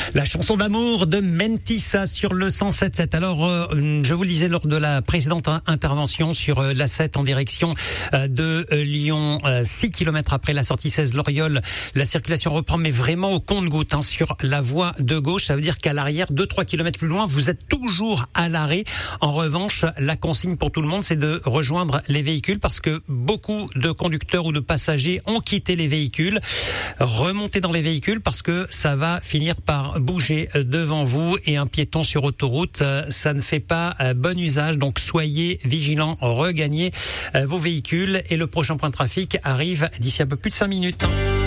La chanson d'amour de Mentissa sur le 107.7. Alors, je vous le disais lors de la précédente intervention sur l'A7 en direction de Lyon, 6 km après la sortie 16 Loriol, la circulation reprend, mais vraiment au compte-gouttes sur la voie de gauche. Ça veut dire qu'à l'arrière, 2-3 km plus loin, vous êtes toujours à l'arrêt. En revanche, la consigne pour tout le monde, c'est de rejoindre les véhicules parce que beaucoup de conducteurs ou de passagers ont quitté les véhicules. Remontez dans les véhicules parce que ça va finir par bouger devant vous et un piéton sur autoroute, ça ne fait pas bon usage. Donc soyez vigilants, regagnez vos véhicules et le prochain point de trafic arrive d'ici un peu plus de 5 minutes.